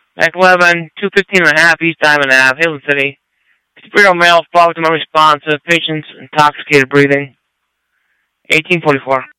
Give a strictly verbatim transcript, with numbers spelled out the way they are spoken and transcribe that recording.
Act eleven, two fifteen and a half, East Diamond Avenue, Hilton City. Superior male, followed to my response of patient's intoxicated breathing. eighteen forty-four.